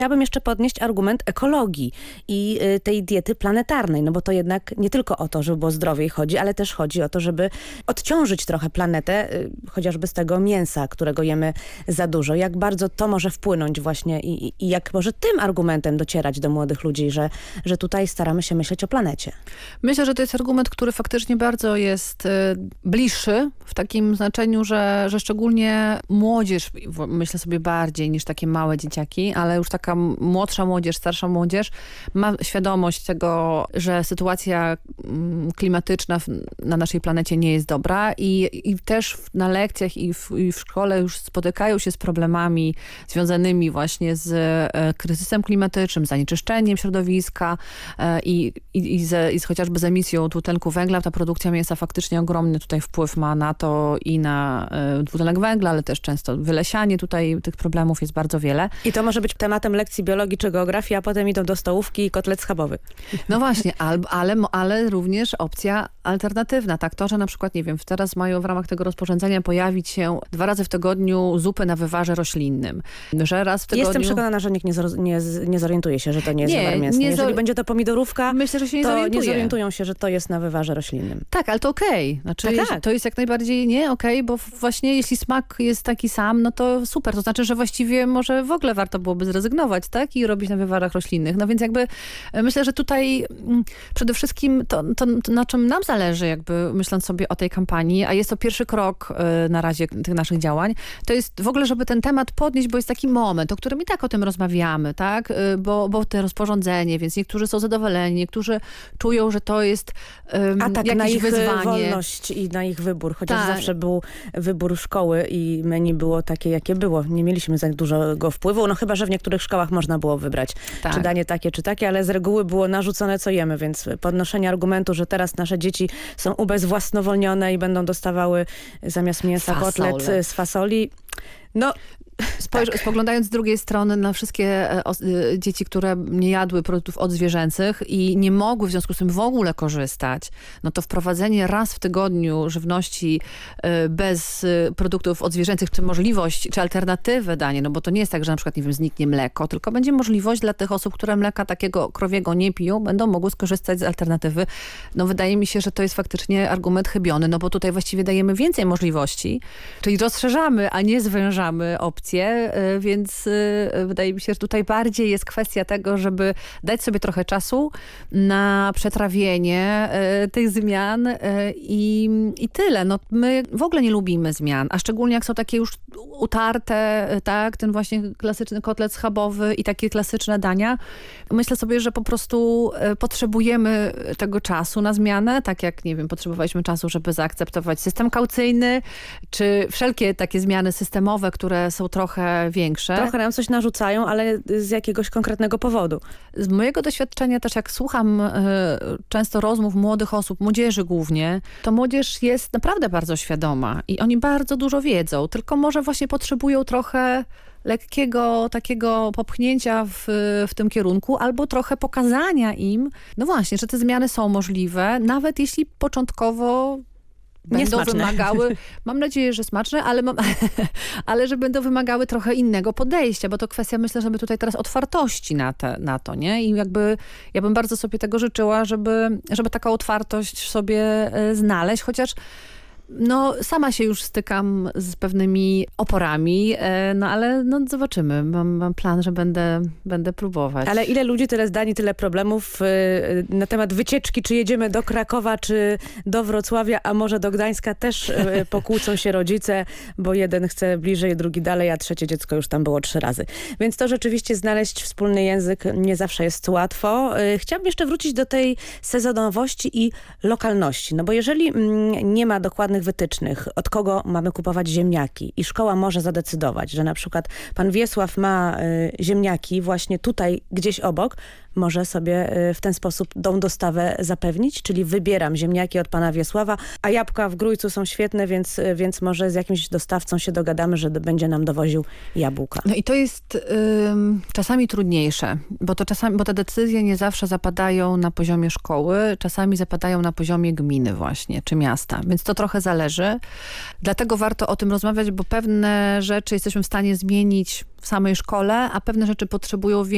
Chciałabym jeszcze podnieść argument ekologii i tej diety planetarnej, no bo to jednak nie tylko o to, żeby było zdrowiej chodzi, ale też chodzi o to, żeby odciążyć trochę planetę, chociażby z tego mięsa, którego jemy za dużo. Jak bardzo to może wpłynąć właśnie i jak może tym argumentem docierać do młodych ludzi, że tutaj staramy się myśleć o planecie. Myślę, że to jest argument, który faktycznie bardzo jest bliższy w takim znaczeniu, że szczególnie młodzież, myślę sobie bardziej niż takie małe dzieciaki, ale już taka młodsza młodzież, starsza młodzież ma świadomość tego, że sytuacja klimatyczna na naszej planecie nie jest dobra i też na lekcjach i w szkole już spotykają się z problemami związanymi właśnie z kryzysem klimatycznym, zanieczyszczeniem środowiska i chociażby z emisją dwutlenku węgla. Ta produkcja mięsa faktycznie ogromny tutaj wpływ ma na to i na dwutlenek węgla, ale też często wylesianie tutaj tych problemów jest bardzo wiele. I to może być tematem lekcji biologii czy geografii, a potem idą do stołówki i kotlet schabowy. No właśnie, ale również opcja alternatywna. Tak, to, że na przykład, nie wiem, teraz mają w ramach tego rozporządzenia pojawić się 2 razy w tygodniu zupy na wywarze roślinnym. Że raz w tygodniu... Jestem przekonana, że nikt nie zorientuje się, że to nie jest wywar mięsny. Jeżeli będzie to pomidorówka, myślę, że się nie to nie zorientują się, że to jest na wywarze roślinnym. Tak, ale to okej. Znaczy, tak. To jest jak najbardziej nie okej, bo właśnie jeśli smak jest taki sam, no to super. To znaczy, że właściwie może w ogóle warto byłoby zrezygnować, tak? I robić na wywarach roślinnych. No więc jakby myślę, że tutaj przede wszystkim to na czym nam zależy, jakby myśląc sobie o tej kampanii, a jest to pierwszy krok na razie tych naszych działań, to jest w ogóle, żeby ten temat podnieść, bo jest taki moment, o którym i tak o tym rozmawiamy, tak? Bo to rozporządzenie, więc niektórzy są zadowoleni, niektórzy czują, że to jest atak jakieś na ich wyzwanie. wolność i na ich wybór, chociaż Tak. zawsze był wybór szkoły i menu było takie, jakie było. Nie mieliśmy za dużego wpływu, no chyba, że w niektórych szkołach można było wybrać, Tak. czy danie takie, czy takie, ale z reguły było narzucone, co jemy, więc podnoszenie argumentu, że teraz nasze dzieci są ubezwłasnowolnione i będą dostawały zamiast mięsa kotlet z fasoli. No, Spoglądając z drugiej strony na wszystkie dzieci, które nie jadły produktów odzwierzęcych i nie mogły w związku z tym w ogóle korzystać, no to wprowadzenie raz w tygodniu żywności bez produktów odzwierzęcych, czy możliwość, czy alternatywę danie, no bo to nie jest tak, że na przykład, nie wiem, zniknie mleko, tylko będzie możliwość dla tych osób, które mleka takiego krowiego nie piją, będą mogły skorzystać z alternatywy. No wydaje mi się, że to jest faktycznie argument chybiony, no bo tutaj właściwie dajemy więcej możliwości, czyli rozszerzamy, a nie zwężamy opcje, więc wydaje mi się, że tutaj bardziej jest kwestia tego, żeby dać sobie trochę czasu na przetrawienie tych zmian i tyle. No, my w ogóle nie lubimy zmian, a szczególnie jak są takie już utarte, tak, ten właśnie klasyczny kotlet schabowy i takie klasyczne dania. Myślę sobie, że po prostu potrzebujemy tego czasu na zmianę, tak jak, nie wiem, potrzebowaliśmy czasu, żeby zaakceptować system kaucyjny, czy wszelkie takie zmiany systemowe, które są trochę większe. Trochę nam coś narzucają, ale z jakiegoś konkretnego powodu. Z mojego doświadczenia też, jak słucham często rozmów młodych osób, młodzieży głównie, to młodzież jest naprawdę bardzo świadoma i oni bardzo dużo wiedzą, tylko może właśnie potrzebują trochę lekkiego takiego popchnięcia w tym kierunku, albo trochę pokazania im, no właśnie, że te zmiany są możliwe, nawet jeśli początkowo będą wymagały, mam nadzieję, że smaczne, ale że będą wymagały trochę innego podejścia, bo to kwestia, myślę, żeby tutaj teraz otwartości na to, nie? I jakby ja bym bardzo sobie tego życzyła, żeby taką otwartość sobie znaleźć, chociaż no, sama się już stykam z pewnymi oporami, no ale no, zobaczymy. Mam plan, że będę próbować. Ale ile ludzi, tyle zdań, tyle problemów na temat wycieczki, czy jedziemy do Krakowa, czy do Wrocławia, a może do Gdańska, też pokłócą się rodzice, bo jeden chce bliżej, drugi dalej, a trzecie dziecko już tam było 3 razy. Więc to rzeczywiście znaleźć wspólny język nie zawsze jest łatwo. Chciałabym jeszcze wrócić do tej sezonowości i lokalności, no bo jeżeli nie ma dokładnych wytycznych, od kogo mamy kupować ziemniaki i szkoła może zadecydować, że na przykład pan Wiesław ma ziemniaki właśnie tutaj gdzieś obok, może sobie w ten sposób tą dostawę zapewnić, czyli wybieram ziemniaki od pana Wiesława, a jabłka w Grójcu są świetne, więc może z jakimś dostawcą się dogadamy, że będzie nam dowoził jabłka. No i to jest czasami trudniejsze, bo te decyzje nie zawsze zapadają na poziomie szkoły, czasami zapadają na poziomie gminy właśnie, czy miasta, więc to trochę zależy. Dlatego warto o tym rozmawiać, bo pewne rzeczy jesteśmy w stanie zmienić w samej szkole, a pewne rzeczy potrzebują